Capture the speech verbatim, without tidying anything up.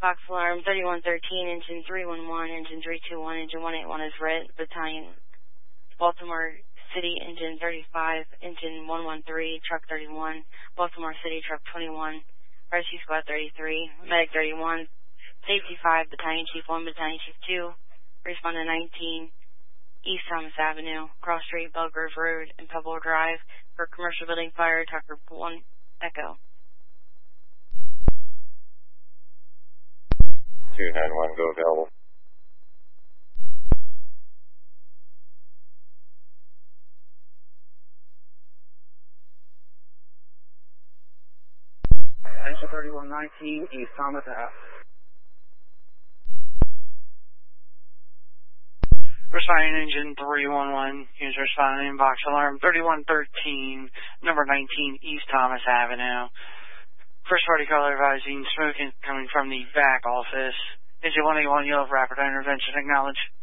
Fox Alarm thirty-one thirteen, engine three one one, engine three two one, engine one eight one is red, battalion Baltimore City, engine thirty-five, engine one one three, truck thirty-one, Baltimore City, truck twenty-one, rescue squad thirty-three, medic thirty-one, safety five, battalion chief one, battalion chief two, respondent nineteen, East Thomas Avenue, Cross Street, Belgrove Road, and Pebble Drive, for commercial building fire, Tucker one, Echo. two nine one, go available. Engine thirty-one nineteen, East Thomas Ave. Responding engine three one one, user responding box alarm thirty-one thirteen, number nineteen, East Thomas Avenue. First party caller advising smoke coming from the back office. Engine one eight one, you'll have rapid intervention, acknowledge.